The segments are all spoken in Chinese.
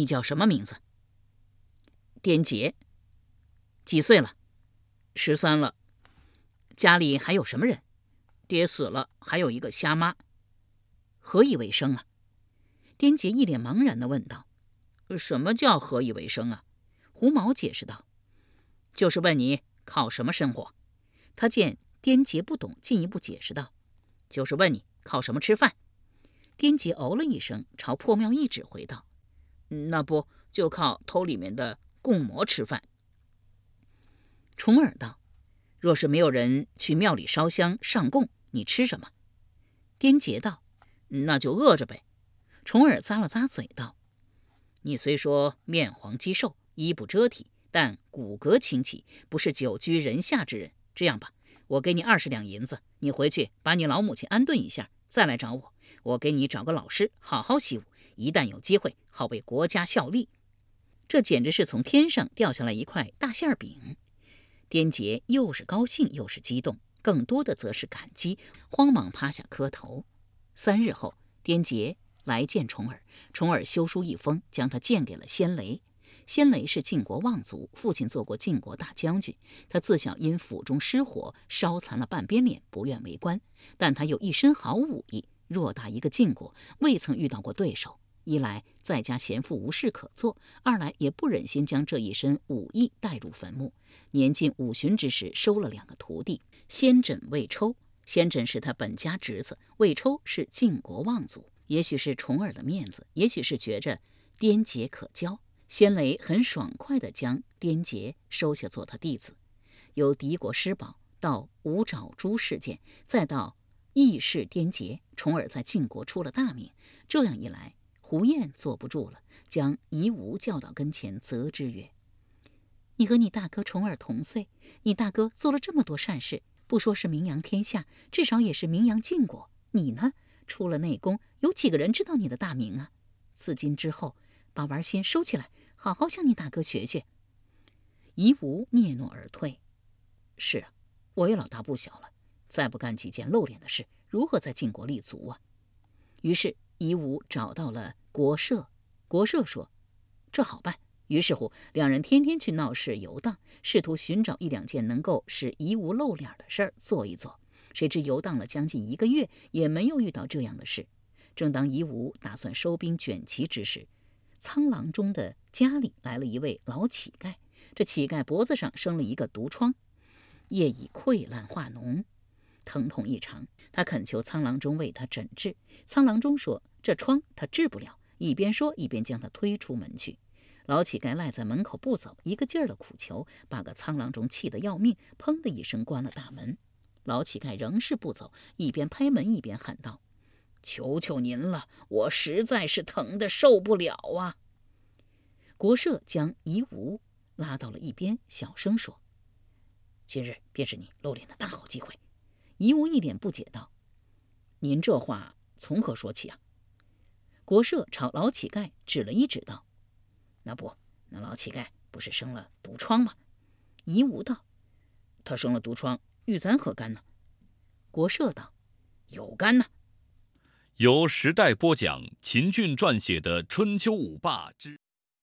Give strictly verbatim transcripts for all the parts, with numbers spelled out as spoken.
你叫什么名字？颠杰。几岁了？十三了。家里还有什么人？爹死了，还有一个瞎妈。何以为生啊？颠杰一脸茫然地问道。什么叫何以为生啊？胡毛解释道，就是问你靠什么生活。他见颠杰不懂，进一步解释道，就是问你靠什么吃饭。颠杰哦了一声，朝破庙一指回道，那不就靠偷里面的供馍吃饭。重耳道，若是没有人去庙里烧香上供，你吃什么？颠杰道，那就饿着呗。重耳咂了咂嘴道，你虽说面黄肌瘦，衣不遮体，但骨骼清奇，不是久居人下之人。这样吧，我给你二十两银子，你回去把你老母亲安顿一下，再来找我。我给你找个老师，好好习武，一旦有机会，好为国家效力。这简直是从天上掉下来一块大馅饼。颠杰又是高兴又是激动，更多的则是感激，慌忙趴下磕头。三日后，颠杰来见重耳，重耳修书一封，将他荐给了先雷。先雷是晋国望族，父亲做过晋国大将军。他自小因府中失火，烧残了半边脸，不愿为官。但他有一身好武艺，偌大一个晋国，未曾遇到过对手。一来在家闲赋无事可做，二来也不忍心将这一身武艺带入坟墓。年近五旬之时，收了两个徒弟，先轸、魏抽。先轸是他本家侄子，魏抽是晋国望族。也许是重耳的面子，也许是觉着颠杰可教，先雷很爽快地将颠杰收下做他弟子。由敌国失保到五爪猪事件，再到义士颠杰，重耳在晋国出了大名。这样一来，胡彦坐不住了，将夷吾叫到跟前，责之曰：你和你大哥重耳同岁，你大哥做了这么多善事，不说是名扬天下，至少也是名扬晋国。你呢，出了内功，有几个人知道你的大名啊？自今之后，把玩心收起来，好好向你大哥学学。夷吾嗫嚅而退。是啊，我也老大不小了，再不干几件露脸的事，如何在晋国立足啊？于是夷吾找到了国社，国社说这好办。于是乎，两人天天去闹市游荡，试图寻找一两件能够使夷吾露脸的事儿做一做。谁知游荡了将近一个月，也没有遇到这样的事。正当夷吾打算收兵卷旗之时，苍郎中的家里来了一位老乞丐。这乞丐脖子上生了一个毒疮，夜已溃烂化脓，疼痛异常。他恳求苍郎中为他诊治。苍郎中说这疮他治不了，一边说一边将他推出门去。老乞丐赖在门口不走，一个劲儿的苦求，把个苍郎中气得要命，砰的一声关了大门。老乞丐仍是不走，一边拍门一边喊道：求求您了，我实在是疼得受不了啊！国社将夷吾拉到了一边，小声说：今日便是你露脸的大好机会。夷吾一脸不解道：您这话从何说起啊？国社朝老乞丐指了一指道：那不，那老乞丐不是生了毒疮吗？夷吾道：他生了毒疮，与咱何干呢？国社道：有干呢。 由时代播讲秦俊撰写的《春秋五霸之》。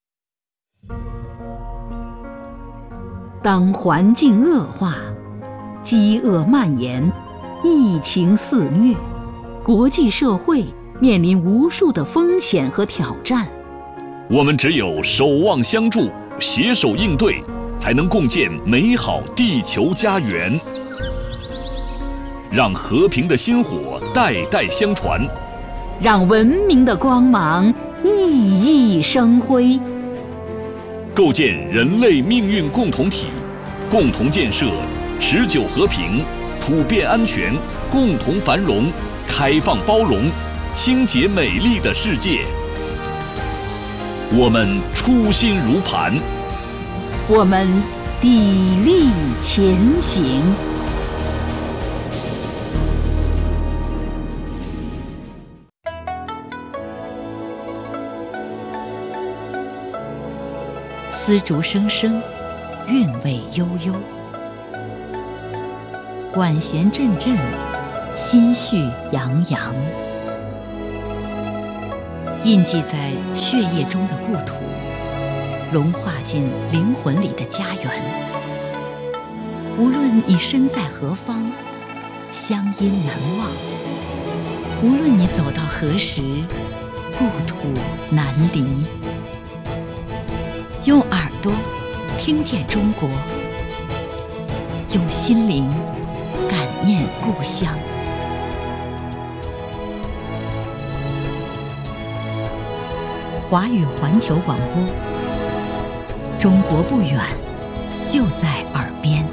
当环境恶化，饥饿蔓延，疫情肆虐，国际社会面临无数的风险和挑战。 我们只有守望相助，携手应对，才能共建美好地球家园。让和平的薪火代代相传， 让文明的光芒熠熠生辉， 构建人类命运共同体，共同建设持久和平、普遍安全、共同繁荣、开放包容、清洁美丽的世界。我们初心如磐， 我们砥砺前行。丝竹声声，韵味悠悠，管弦阵阵，心绪洋洋。 印记在血液中的故土，融化进灵魂里的家园。无论你身在何方，乡音难忘；无论你走到何时，故土难离。用耳朵听见中国，用心灵感念故乡。华语环球广播，中国不远，就在耳边。